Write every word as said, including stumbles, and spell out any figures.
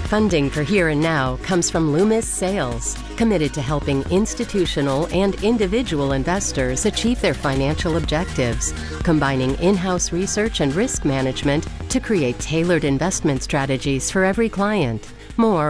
Funding for Here and Now comes from Loomis Sales, committed to helping institutional and individual investors achieve their financial objectives, combining in-house research and risk management to create tailored investment strategies for every client. More